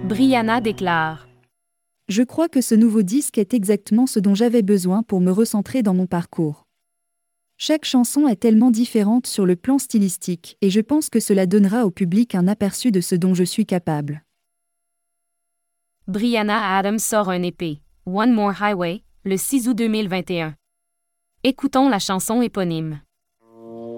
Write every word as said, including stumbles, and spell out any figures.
Brianna déclare. Je crois que ce nouveau disque est exactement ce dont j'avais besoin pour me recentrer dans mon parcours. Chaque chanson est tellement différente sur le plan stylistique et je pense que cela donnera au public un aperçu de ce dont je suis capable. Brianna Adams sort un E P, One More Highway, le six août deux mille vingt et un. Écoutons la chanson éponyme.